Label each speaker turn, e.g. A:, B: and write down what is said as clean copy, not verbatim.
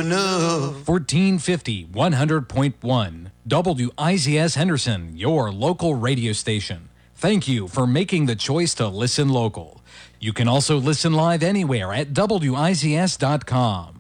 A: enough.
B: 1450 100.1 WIZS Henderson, your local radio station. Thank you for making the choice to listen local. You can also listen live anywhere at WIZS.com.